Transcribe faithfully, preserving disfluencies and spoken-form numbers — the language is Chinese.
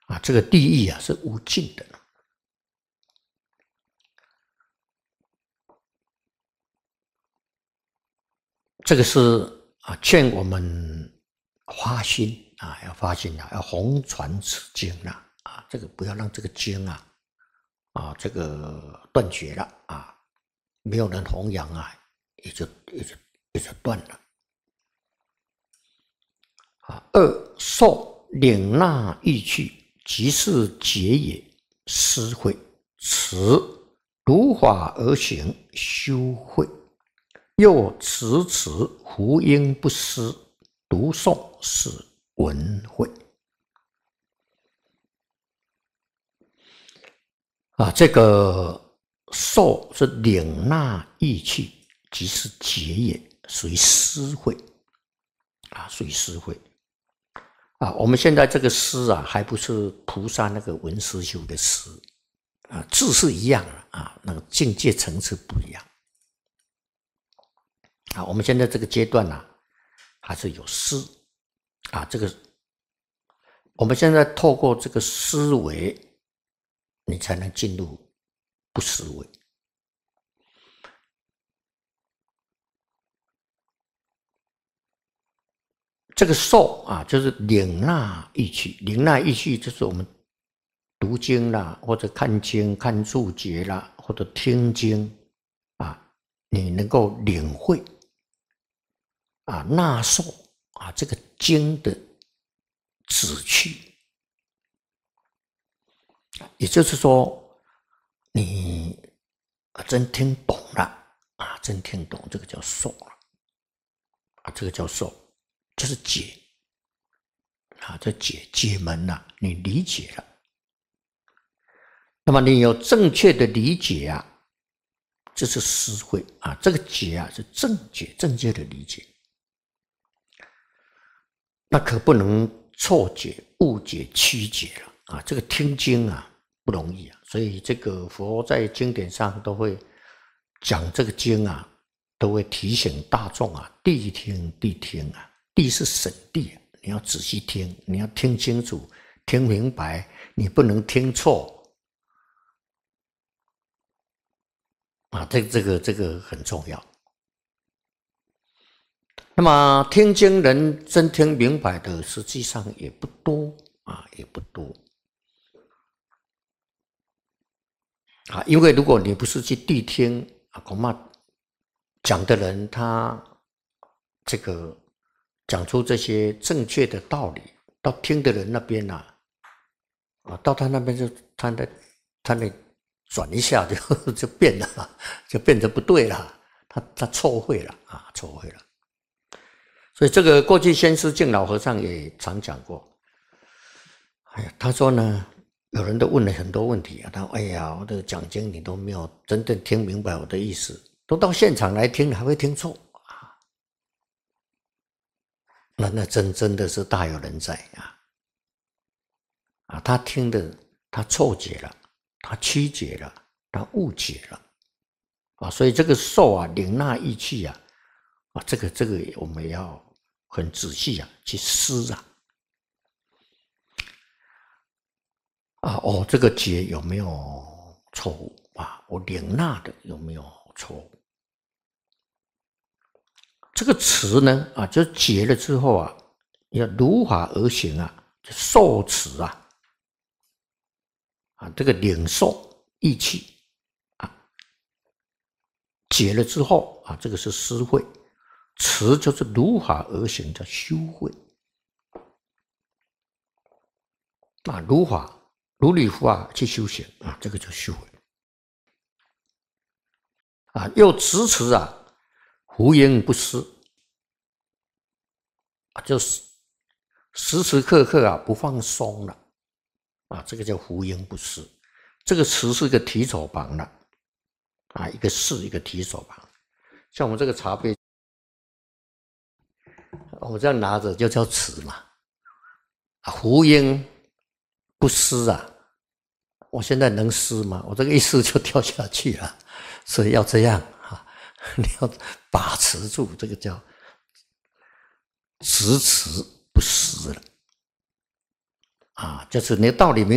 啊，这个地狱啊是无尽的。这个是啊，劝我们发心啊，要发心啊，要弘传此经啊，啊，这个不要让这个经啊，啊，这个断绝了啊，没有人弘扬啊，也就也就也就断了。啊，二受领纳意趣，即是解也，思慧持如法而行，修慧。又持持胡应不思，读诵是闻慧。啊，这个受是领纳意趣，即是解也，属于思慧啊，属于思慧啊。我们现在这个思啊，还不是菩萨那个文思修的思啊，字是一样的啊，那个境界层次不一样。啊，我们现在这个阶段呢、啊，还是有思啊，这个我们现在透过这个思维，你才能进入不思维。这个受啊，就是领纳意趣，领纳意趣就是我们读经啦，或者看经、看注解啦，或者听经啊，你能够领会。啊，纳受啊，这个经的旨趣，也就是说，你真听懂了啊，真听懂，这个叫受了啊，这个叫受，就是解啊，这解解门了、啊，你理解了，那么你有正确的理解啊，这是思慧啊，这个解啊是正解，正确的理解。那可不能错解、误解、曲解了啊！这个听经啊不容易啊，所以这个佛在经典上都会讲这个经啊，都会提醒大众啊，谛听谛听啊，谛是审谛啊，你要仔细听，你要听清楚、听明白，你不能听错啊！这这个这个很重要。那么听经人真听明白的，实际上也不多啊，也不多啊。因为如果你不是去谛听啊，恐怕讲的人他这个讲出这些正确的道理，到听的人那边呐、啊，啊，到他那边就他那他那转一下就就变了，就变得不对了，他他错会了啊，错会了。所以这个过去先师净老和尚也常讲过，哎呀，他说呢，有人都问了很多问题啊，他说哎呀，我的讲经你都没有真正听明白我的意思，都到现场来听，还会听错啊？那那真真的是大有人在啊！啊，他听的他错解了，他曲解了，他误解了啊！所以这个受啊，领纳意趣啊，啊，这个这个我们要很仔细啊去思啊。啊哦，这个解有没有错误啊？我领纳的有没有错误？这个词呢啊，就解了之后啊，要如法而行啊，就受持啊，啊，这个领受意气啊，解了之后啊，这个是思慧，持就是如法而行，叫修慧啊，如法。如理如法去修行啊，这个叫修慧啊。又持持啊，胡言不失啊，就是时时刻刻啊不放松了啊，这个叫胡言不失。这个持是一个提手旁了啊，一个是一个提手旁。像我们这个茶杯，我这样拿着就叫持嘛。啊，胡言不失啊，我现在能失吗？我这个一失就掉下去了，所以要这样啊，你要把持住，这个叫执持不失了啊，就是你的道理没